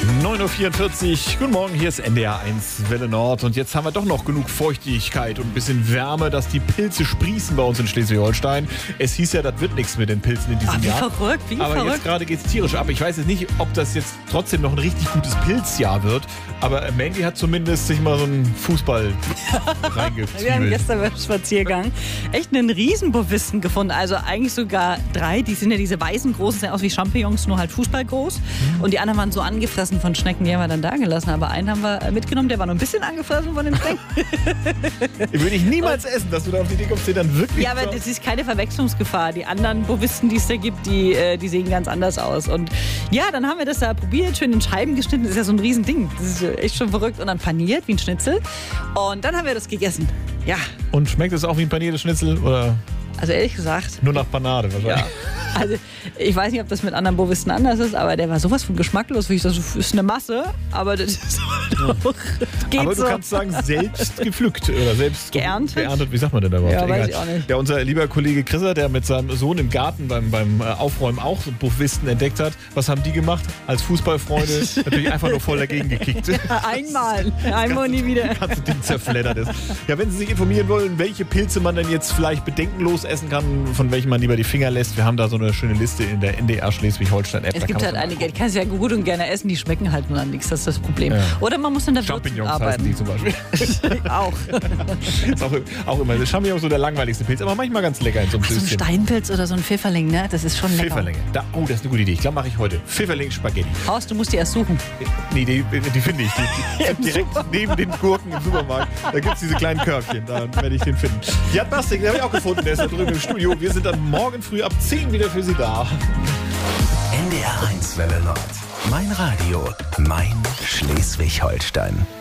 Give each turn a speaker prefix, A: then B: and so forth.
A: 9.44 Uhr, guten Morgen, hier ist NDR 1 Welle Nord und jetzt haben wir doch noch genug Feuchtigkeit und ein bisschen Wärme, dass die Pilze sprießen bei uns in Schleswig-Holstein. Es hieß ja, das wird nichts mit den Pilzen in diesem Jahr. Aber jetzt gerade geht es tierisch ab. Ich weiß jetzt nicht, ob das jetzt trotzdem noch ein richtig gutes Pilzjahr wird, aber Mandy hat zumindest sich mal so einen Fußball reingezwiebelt.
B: Wir haben gestern beim Spaziergang echt einen Riesenbovisten gefunden, also eigentlich sogar 3. Die sind ja diese weißen großen, sehen aus wie Champignons, nur halt fußballgroß. Und die anderen waren so angefressen von Schnecken, die haben wir dann da gelassen. Aber einen haben wir mitgenommen, der war noch ein bisschen angefressen von den Schnecken.
A: Würde ich niemals essen, dass du da auf die Idee kommst, den dann wirklich...
B: Ja, aber das ist keine Verwechslungsgefahr. Die anderen Bovisten, die es da gibt, die sehen ganz anders aus. Und ja, dann haben wir das da probiert, schön in Scheiben geschnitten. Das ist ja so ein Riesending. Das ist echt schon verrückt. Und dann paniert wie ein Schnitzel. Und dann haben wir das gegessen. Ja.
A: Und schmeckt es auch wie ein paniertes Schnitzel, oder?
B: Also ehrlich gesagt...
A: Nur nach Panade wahrscheinlich.
B: Ja. Also ich weiß nicht, ob das mit anderen Bovisten anders ist, aber der war sowas von geschmacklos, wie ich das ist eine Masse, aber das ist doch, geht
A: aber
B: so.
A: Du kannst sagen, selbst gepflückt oder selbst
B: geerntet.
A: Wie sagt man denn da überhaupt?
B: Ja,
A: Egal.
B: weiß ich auch nicht.
A: Ja, unser lieber Kollege Chrisser, der mit seinem Sohn im Garten beim Aufräumen auch so Bovisten entdeckt hat. Was haben die gemacht? Als Fußballfreunde natürlich einfach nur voll dagegen gekickt.
B: Ja, einmal und nie wieder.
A: Das ganze Ding zerfleddert ist. Ja, wenn Sie sich informieren wollen, welche Pilze man denn jetzt vielleicht bedenkenlos essen kann, von welchen man lieber die Finger lässt, wir haben da so eine schöne Liste in der NDR Schleswig-Holstein-App.
B: Es gibt halt einige, die kannst du ja gut und gerne essen, die schmecken halt nur an nichts, das ist das Problem. Ja. Oder man muss in der Würzung arbeiten.
A: Die zum Beispiel.
B: Auch.
A: Ist auch immer. Das Champignons so der langweiligste Pilz, aber manchmal ganz lecker in so einem
B: Süßchen. So ein Steinpilz oder so ein Pfifferling, ne? Das ist schon lecker.
A: Pfifferlinge. Das ist eine gute Idee. Ich glaube, mache ich heute. Pfifferling-Spaghetti.
B: Horst, du musst die erst suchen.
A: Nee, die finde ich. Die sind direkt neben den Gurken im Supermarkt. Da gibt es diese kleinen Körbchen. Da werde ich den finden. Jan Bastik, den habe ich auch gefunden. Der ist da drüben im Studio. Wir sind dann morgen früh ab 10 wieder für Sie da.
C: NDR 1 Welle Nord. Mein Radio, mein Schleswig-Holstein.